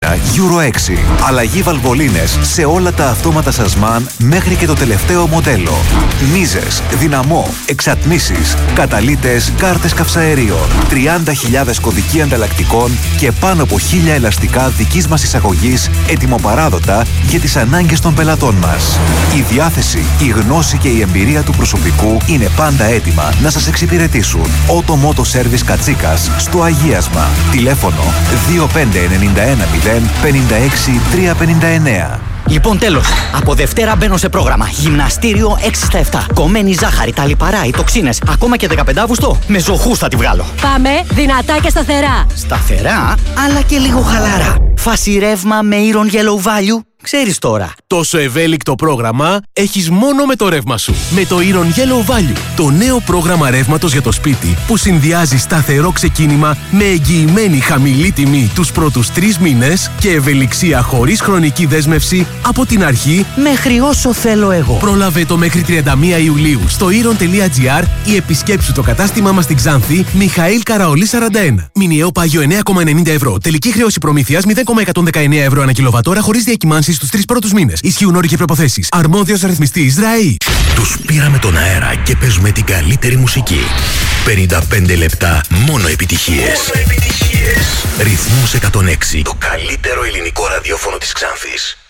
ταχύτητα Euro 6. Αλλαγή βαλβολίνες σε όλα τα αυτόματα Σασμάν μέχρι και το τελευταίο μοντέλο. Μίζες, δυναμό, εξατμίσεις, καταλύτες, κάρτες καυσαερίων, 30.000 κωδικοί ανταλλακτικών και πάνω από 1.000 ελαστικά δικής μας εισαγωγής ετοιμοπαράδοτα για τις ανάγκες των πελατών μας. Η διάθεση, η γνώση και η εμπειρία του προσωπικού είναι πάντα έτοιμα να σας εξυπηρετήσουν. Auto Moto Service Κατσίκας στο Αγίασμα. Τηλέφωνο 25910 56 359. Λοιπόν, τέλος. Από Δευτέρα μπαίνω σε πρόγραμμα. Γυμναστήριο 6 στα 7. Κομμένη ζάχαρη, τα λιπαρά, οι τοξίνες. Ακόμα και 15 Αύγουστο με ζωχούς θα τη βγάλω. Πάμε δυνατά και σταθερά. Σταθερά, αλλά και λίγο χαλαρά. Φάση ρεύμα με Iron Yellow Value. Ξέρεις τώρα. Τόσο ευέλικτο πρόγραμμα έχεις μόνο με το ρεύμα σου. Με το Iron Yellow Value. Το νέο πρόγραμμα ρεύματος για το σπίτι που συνδυάζει σταθερό ξεκίνημα με εγγυημένη χαμηλή τιμή τους πρώτους 3 μήνες και ευελιξία χωρίς χρονική δέσμευση από την αρχή μέχρι όσο θέλω εγώ. Πρόλαβε το μέχρι 31 Ιουλίου στο iron.gr ή επισκέψου το κατάστημά μας στην Ξάνθη Μιχαήλ Καραολή 41. Μηνιαίο πάγιο 9,90 ευρώ. Τελική χρέωση προμήθειας 0,119 ευρώ ανά κιλοβατόρα χωρίς διακυμάνσεις στους 3 πρώτους μήνες. Ισχύουν όροι και προϋποθέσεις. Αρμόδιος ρυθμιστής ΡΑΗ. Τους πήραμε τον αέρα και παίζουμε την καλύτερη μουσική. 55 λεπτά μόνο επιτυχίες. Ρυθμός 106. Το καλύτερο ελληνικό ραδιόφωνο της Ξάνθης.